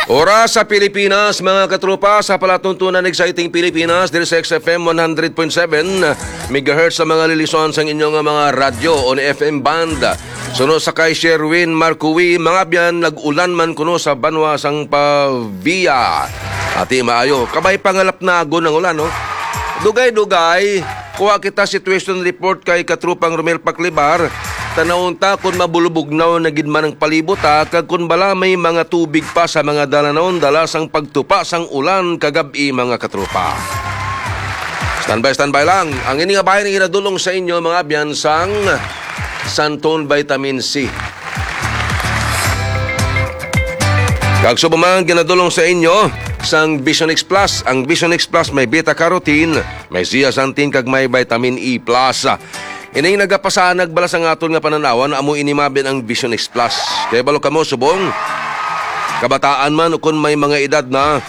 Oras sa Pilipinas, mga katropa, sa palatuntunan Exciting Pilipinas, dito sa XFM 100.7 MHz sa mga lilisyon sa inyong mga radyo on FM band. Suno sa kay Sherwin Marcuwi, mga biyan, nag-ulan man kuno sa Banwa sang Pavia. Ati maayo, kabay pangalap na agon ng ulan, no? Dugay-dugay, kuha kita situation report kay katrupang Romel Paclibar. Tanawon ta kung mabulubog na gid man ang palibot kag kung bala may mga tubig pa sa mga dalanon dala sang pagtupa sang ulan kagabi mga katropa. Standby lang. Ang ini nga bayan nga inadulong sa inyo mga biyan sang Santon Vitamin C. Kag subamang ginadulong sa inyo sang Vision X Plus. Ang Vision X Plus may beta-carotene, may zeaxanthin kag may vitamin E+. Ining nagapasanag bala sa aton nga pananawan amo inimabin ang Vision X Plus. Kaya balo kamo subong kabataan man o kung may mga edad na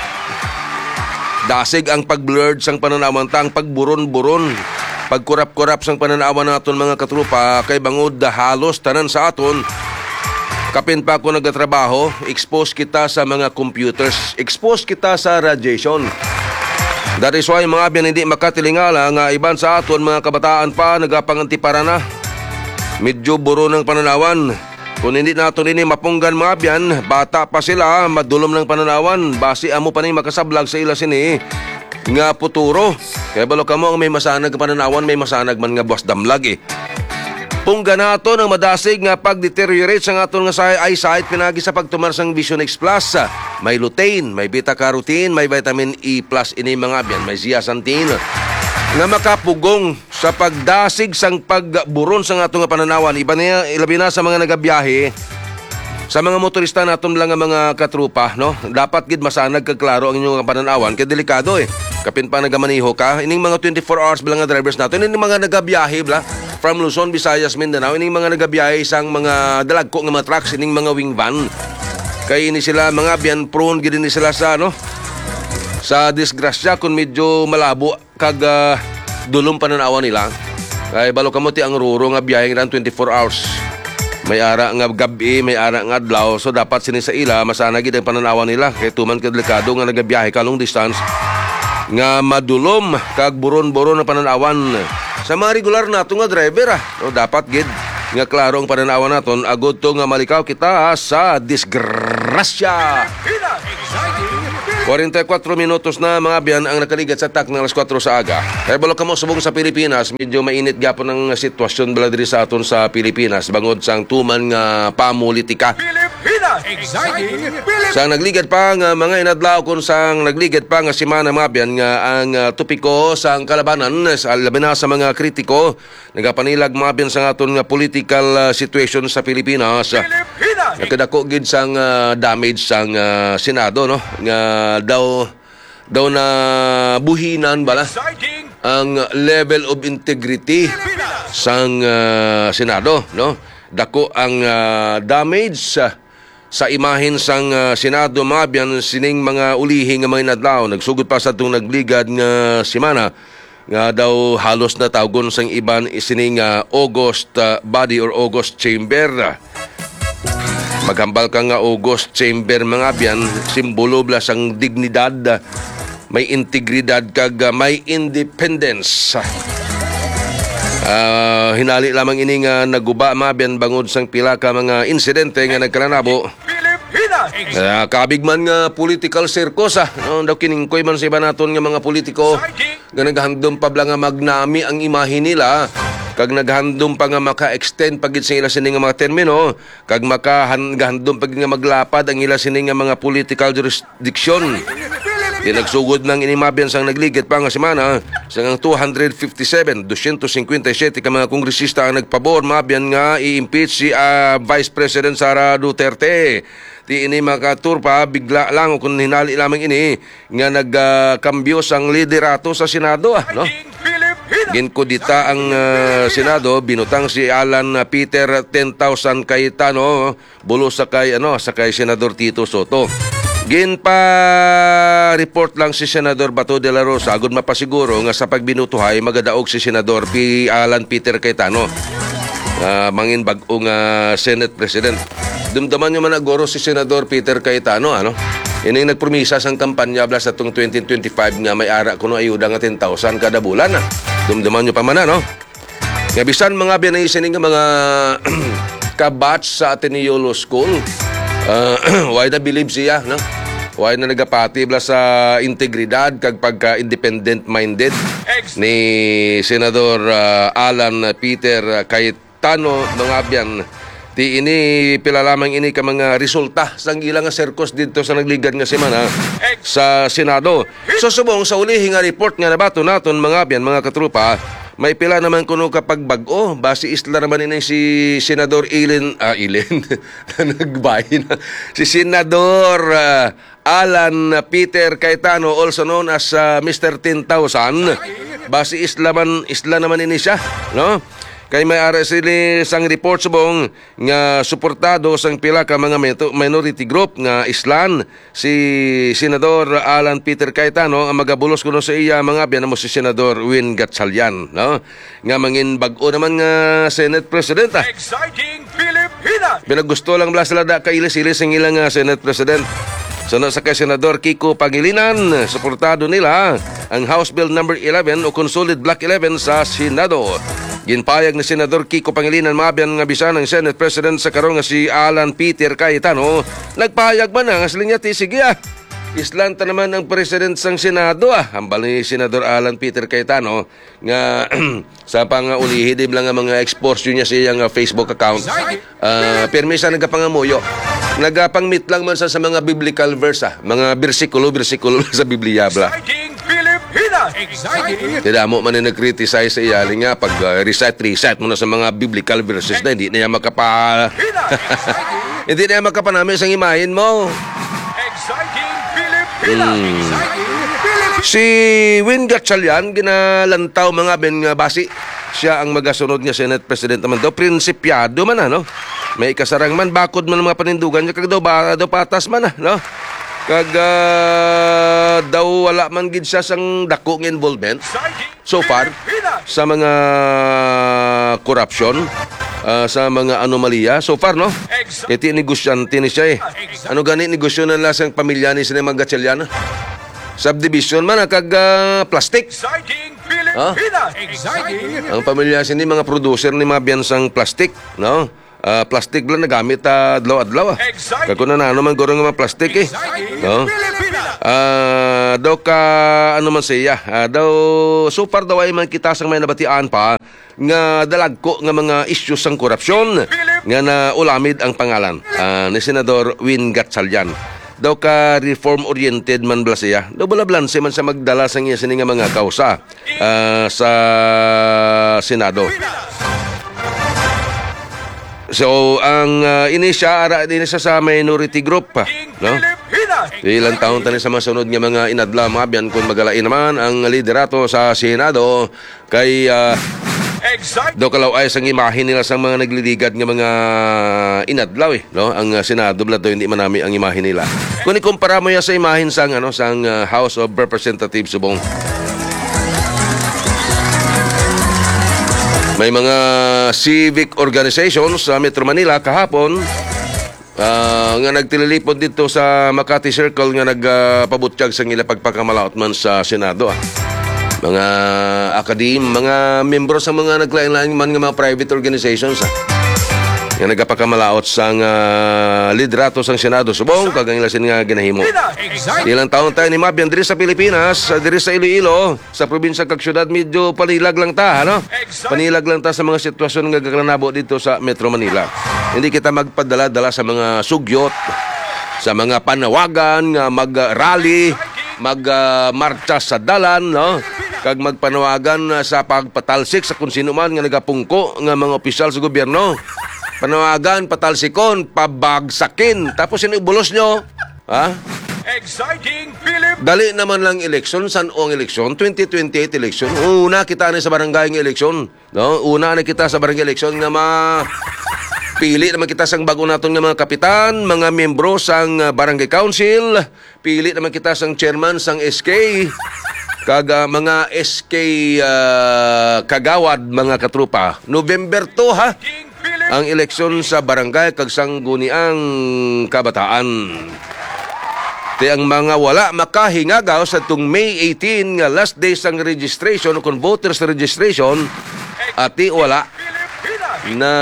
dasig ang pag-blurred sang pananawan ta, ang pagburon-buron, pagkurap-kurap sang pananawan naton mga katrupa kay bangod halos tanan sa aton. Kapin pa ako nagatrabaho, expose kita sa mga computers, expose kita sa radiation. That is why mga biyan hindi makatilingala nga iban sa aton mga kabataan pa nagapangantipara na. Medyo buro ng pananawan. Kung hindi natin ini mapunggan mga biyan, bata pa sila, madulom ng pananawan. Basi amo pa ni makasablag sa ila sini nga puturo. Kaya balo kamo ang may masanag pananawan, may masanag man nga buwas damlag Pungga nato ng madasig nga pag-deteriorate sa aton nga eyesight pinagi sa pagtumar sang Vision X Plus. May lutein, may beta-carotene, may vitamin E+, ini mga biyan, may zeaxanthin nga makapugong sa pagdasig sang pagburon sa aton nga pananawan. Iba niya, ilabi na sa mga nagabiyahe, sa mga motorista naton lang nga mga katrupa, no? Dapat gid masanag kag klaro ang inyong pananawan kay delikado Kapin pa nagamaniho ka, ining mga 24 hours bilang nga drivers natin, ining mga nagabiyahe bla from Luzon, Visayas, Mindanao, ining mga nagabiyahe sang mga dalagko nga mga trucks, ining mga wing van. Kay ini sila mga biyan prone gid ni sila sa sa disgrasya kung medyo malabo kag dulong pananawan nila. Kay balo kamo ti ang ruro nga biyahe ran 24 hours. May ara nga gabi, may ara nga adlaw, so dapat sini sa ila masana gid ang pananawan nila kay tuman ka delikado nga nagabiyahe ka long distance nga madulom kag buron-buron ang pananawan. Sa mga regular nato nga driver no, dapat gid nga klaro ang pananawan naton agud to nga malikaw kita sa disgrasya. 44 minutos na mga biyan ang nakaligat sa tak ng alas 4 sa aga. Kaya balo kamo subong sa Pilipinas, medyo mainit gapon ang sitwasyon bala diri sa aton sa Pilipinas bangod sang tuman nga pamulitika. Sang nagligad pa nga mga inadlaw kun sang nagligad pa nga semana mga biyan nga ang topiko sang kalabanan sa labi na sa mga kritiko nagapanilag mga biyan sa aton nga political situation sa Pilipinas. Nakadako gid sang damage sang Senado no nga daw na buhinan bala ang level of integrity sang Senado no. Dako ang damage sa imahin sang Senado mga biyan sining mga ulihi nga mga inadlaw. Nagsugod pa sa itong nagligad nga semana nga daw halos na tawgon sang iban isining August body or August chamber. Maghambal ka nga August chamber mga biyan, simbolo bla sang dignidad, may integridad kag may independence. Hinali lamang ini nga naguba mga biyan bangod sang pila ka mga insidente nga nagkalanabo. Kabig man nga political circus no, daw kiningkoy man sa iba naton nga mga politiko nga naghandom pa bla nga magnami ang imahe nila kag naghandom pa nga maka-extend pagid sa ila sining nga mga termino kag makahandom pagid nga maglapad ang ila sining nga mga political jurisdiction. Nagsugod ng inimabyan sang nagligit pa nga semana sa 257 ka mga kongresista ang nagpabor mabyan nga i-impeach si Vice President Sara Duterte. Di ini makaturpa bigla lang kung hinali lamang ini nga nagkambyo sang liderato sa Senado no. Ginkudita ang Senado, binutang si Alan Peter 10,000 Cayetano bulo sa kay Senador Tito Soto. Report lang si Senador Bato de la Rosa agud mapasiguro nga sa pagbinutuhay magadaog si Senador Alan Peter Cayetano mangin bag-ong Senate President. Dumdaman nyo man agoro si Senador Peter Cayetano, ano? Yan yung nagpromisa sang kampanya blas atong 2025 nga may ara kuno ayuda nga 10,000 kada bulan, na. Dumdaman nyo pa man, ano? Nga bisan mga binaysin nga mga kabatch sa Ateneo Law School, why na believe siya, no? Why na nagapati blas sa integridad kag pagka-independent-minded ni Senador Alan Peter Cayetano mga abyan. Ti ini pila lamang ini ka mga resulta sang ilang nga serkos dito sa nagligad nga semana sa Senado. So subong sa ulihi nga report nga nabato naton mga abyan, mga katrupa, may pila naman kuno kapag bag-o. Basi isla naman ini si Senador Ilen nagbahin na. Si Senador Alan Peter Cayetano, also known as Mr. 10,000. Basi isla naman ini siya, no? Kay may ara sila sang report subong nga suportado sang pila ka mga minority group nga islan si Senador Alan Peter Cayetano ang magabulos kuno sa iya mga biyan mo si Senador Win Gatchalian, no? Nga mangin bag-o naman nga Senate President. Exciting Pilipinas! Pinagusto lang bala sila da kailis-ilis ang ilang Senate President. Sunod sa kay Senador Kiko Pangilinan, suportado nila ang House Bill number 11 o Consolid Block 11 sa Senado. Ginpayag ni Senador Kiko Pangilinan maabyan nga bisan ng Senate President sa karon nga si Alan Peter Cayetano. Nagpahayag man nga sila ti sige Islanta naman ang President sang Senado Hambal ni Senador Alan Peter Cayetano nga sa pangulihidim lang ang mga exposure niya sa iyang Facebook account. Permisa nagapangamuyo. Nagapangmit lang man sa mga biblical verse mga bersikulo sa Biblia bla. Tidak mo man nag-criticize sa iyali nga pag recite mo na sa mga biblical verses na hindi na hindi na makapanami sa imahin mo. Si Win Gatchalian ginalantaw mga ben nga basi siya ang magasunod nga Senate President naman daw, prinsipyado man no? May kasarang man, bakod man ang mga panindugan niya kag daw patas man no? Kag daw wala man gid siya sang dako ng involvement so far sa mga corruption, sa mga anomalya so far, no? Iti negosyante ni siya Ano gani negosyo na lang sang pamilya ni Sina Gatchalian? Subdivision man kag plastic. Ang pamilya sini mga producer ni mga biyansang plastic, no? Plastic lang nagamit adlaw-adlaw Kako na naman guro nga mga plastic no? Daw ka ano man siya daw so far daw ay man kita sang may nabatian pa nga dalagko nga mga issues sang korupsyon nga na ulamid ang pangalan ni Senador Win Gatchalian. Daw ka reform-oriented man bala siya. Daw balablanse man sa magdala sang iya sini nga mga kausa sa Senado. So, ang ini siya sa minority group no? Ilang taon tani sa masunod nga mga inadla mabyan kung magalain naman ang liderato sa Senado kay do kalaw ay sang imahin nila sa mga nagliligad nga mga inadlaw no? Ang Senado blado hindi manami ang imahin nila. Kung ikumpara mo ya sa imahin sang House of Representatives subong. May mga civic organizations sa Metro Manila kahapon nga nagtililipod dito sa Makati Circle nga nagpabutyag sa ila pagpakamalaot man sa Senado. Mga mga membro sa mga naglain-lain man nga mga private organizations nga nagpakamalaot sa liderato sang Senado subong kag ang ilasin nga ginahimo. Ilang taon tayo ni mabyan diri sa Pilipinas, diri sa Iloilo, sa probinsya kag syudad medyo panilag lang ta, no? Panilag lang ta sa mga sitwasyon nga gaglanabo dito sa Metro Manila. Hindi kita magpadala-dala sa mga sugyot, sa mga panawagan nga mag-rally, mag-marcha sa dalan, no? Kag magpanawagan sa pagpatalsik sa kung sino man nga nagapungko nga mga opisyal sa gobyerno. Panawagan, patalsikon, pabagsakin. Tapos inubulos nyo. Exciting Philip! Dali naman lang eleksyon. San o ang eleksyon? 2028 eleksyon. Una kita na sa barangay ng eleksyon. No? Una na kita sa barangay eleksyon nga pili naman kita sang bago naton nga mga kapitan, mga membro sang barangay council. Pili naman kita sang chairman sang SK. Kag mga SK kagawad mga katrupa. November 2 ang eleksyon sa barangay kag sangguniang kabataan. Ti ang mga wala makahingagaw sa tung May 18 nga last day sang registration o kung voters registration ati wala na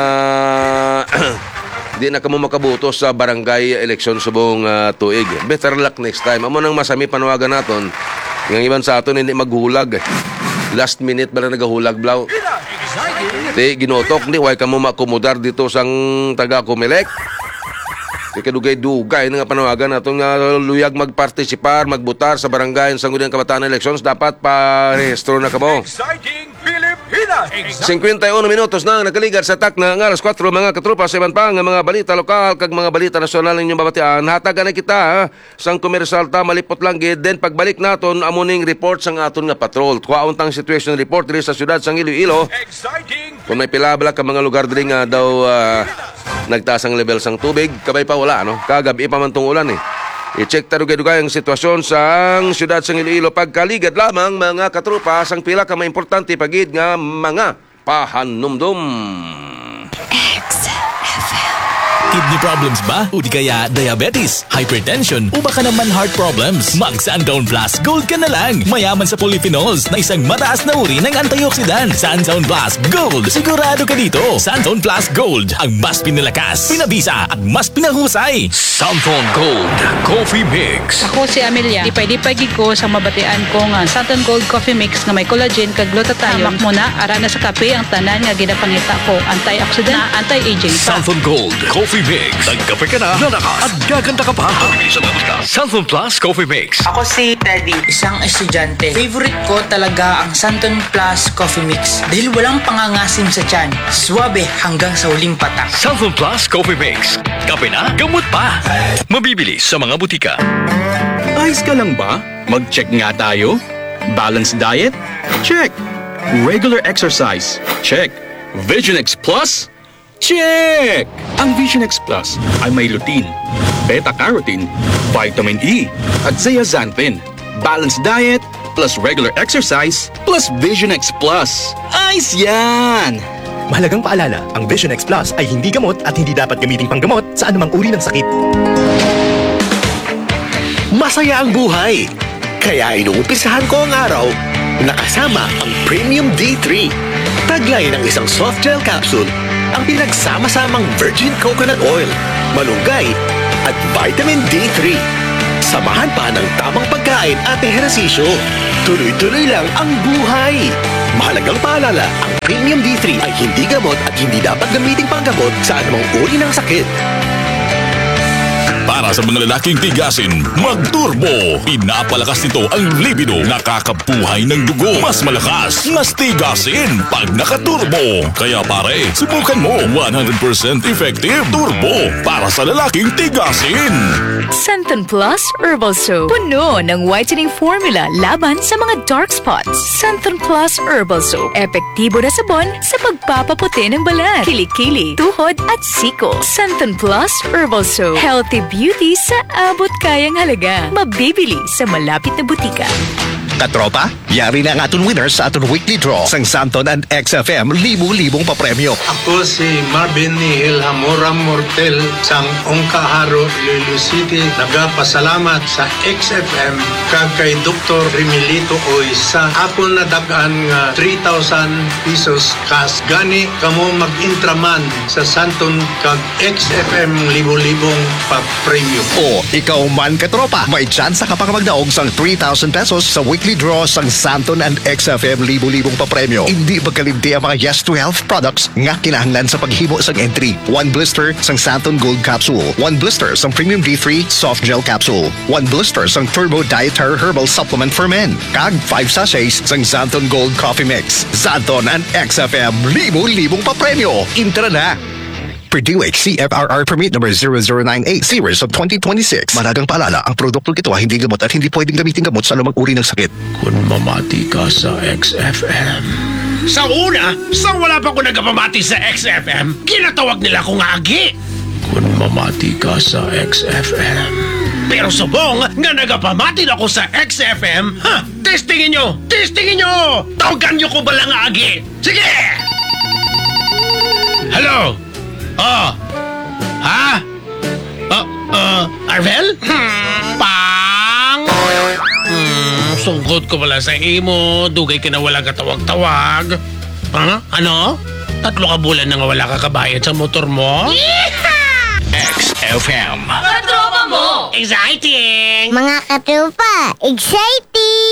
di na kamo makaboto sa barangay election subong tuig. Better luck next time. Amo nang masami panawagan naton. Ng iban sa aton hindi maghulag. Last minute ba na nagahulag blaw? Di ginotok ni way kamo makomodar dito sang taga Comelec. Kadugay-dugay nga panawagan naton nga luyag magpartisipar, magbutar sa barangay sa sangguniang kabataan elections dapat pa-rehistro na kamo. Exciting Pilipinas! 51 minutos na nakaligad sa tak na alas 4 mga katropa sa iban pa nga mga balita lokal kag mga balita nasyonal ninyong babatian. Hatagan na kita sang komersyal ta malipot lang gid then pagbalik naton amuning report sang aton nga patrol. Kuwaon tang situation report diri sa syudad sang Iloilo. Exciting Kung may pilabla ka mga lugar diri nga daw nagtaas ang level sang tubig, kabay pa wala no. Kagabi pa man tong ulan eh. I-check tarugay-dugay ang sitwasyon sang syudad sang Iloilo pagkaligad lamang mga katropa sang pila ka maimportante pagid nga mga pahanumdum. Kidney problems ba? O di kaya diabetes, hypertension, o baka naman heart problems? Mag Sundown Plus Gold ka na lang. Mayaman sa polyphenols na isang mataas na uri ng antioxidant. Sundown Plus Gold. Sigurado ka dito. Sundown Plus Gold. Ang mas pinalakas, pinabisa at mas pinahusay. Sundown Gold Coffee Mix. Ako si Amelia. Dipay-dipay gid ko sa mabatian ko nga Sundown Gold Coffee Mix nga may collagen kag glutathione. Hamak mo na ara na sa kape ang tanan nga ginapangita ko. Antioxidant na anti-aging pa. Sundown Gold Coffee Mix. Nagkape ka na, lalakas at gaganda ka pa. Sundown Plus Coffee Mix. Ako si Teddy, isang estudyante. Favorite ko talaga ang Sundown Plus Coffee Mix dahil walang pangangasim sa tiyan. Suwabe hanggang sa huling patak. Sundown Plus Coffee Mix. Kape na, gamot pa. Mabibili sa mga butika. Ayos ka lang ba? Mag-check nga tayo. Balanced diet? Check. Regular exercise? Check. Vision X Plus? Check! Ang Vision X Plus ay may lutein, beta-carotene, vitamin E, at zeaxanthin. Balanced diet plus regular exercise plus Vision X Plus. Ayos yan! Mahalagang paalala, ang Vision X Plus ay hindi gamot at hindi dapat gamiting panggamot sa anumang uri ng sakit. Masaya ang buhay. Kaya inuumpisahan ko ang araw na kasama ang Premium D3. Taglay ng isang soft gel capsule ang pinagsama-samang virgin coconut oil, malunggay at vitamin D3. Samahan pa ng tamang pagkain at ehersisyo. Tuloy-tuloy lang ang buhay. Mahalagang paalala, ang Premium D3 ay hindi gamot at hindi dapat gamiting panggamot sa anumang uri ng sakit. Para sa mga lalaking tigasin, mag-turbo. Pinapalakas nito ang libido. Nakakabuhay ng dugo. Mas malakas, mas tigasin pag naka-turbo. Kaya pare, subukan mo. 100% effective turbo para sa lalaking tigasin. Sundown Plus Herbal Soap. Puno ng whitening formula laban sa mga dark spots. Sundown Plus Herbal Soap. Epektibo na sabon sa pagpapaputi ng balat, kilikili, tuhod at siko. Sundown Plus Herbal Soap. Healthy beauty sa abot kayang halaga. Mabibili sa malapit na butika. Katropa, yari na ang aton winners sa aton weekly draw sang Santon and XFM libu-libong papremyo. Ako si Marvin Nihil Hamora Mortel sang Ongkaharo, Iloilo City. Nagapasalamat sa XFM kag kay Dr. Remilito Oy sa apon na dagan nga 3,000 pesos kas gani kamo mag-intraman sa Santon kag XFM libu-libong papremyo. O, ikaw man katropa, may tsansa ka pang magdaog sang 3,000 pesos sa weekly draw sang Santon and XFM libu-libong papremyo. Hindi magkalimti ang mga Yes to Health products nga kinahanglan sa paghimo sang entry. 1 blister sang Santon Gold Capsule, 1 blister sang Premium D3 Soft Gel Capsule, 1 blister sang Turbo Dietary Herbal Supplement for Men, kag 5 sachets sang Santon Gold Coffee Mix. Santon and XFM libu-libong papremyo. Intra na! Purdue CFRR Permit number 0098 series of 2026. Managang paalala, ang produktong ito ay hindi gamot at hindi pwedeng gamitin gamot sa anumang uri ng sakit. Kung mamati ka sa XFM. Sa una, sa wala pa ko nagpamati sa XFM, kinatawag nila kong agi. Kung mamati ka sa XFM. Pero subong nga nagapamati na ako sa XFM, testingin nyo! Testingin nyo! Tawagan nyo ko ba lang agi? Sige! Hello, Oh! Ha? Arvel? Pang! Sungkot ko pala sa imo. Dugay ka na wala katawag-tawag. Ha? Ano? 3 ka bulan na nga wala ka kabayad sa motor mo? XFM. Exciting! Mga katropa, exciting!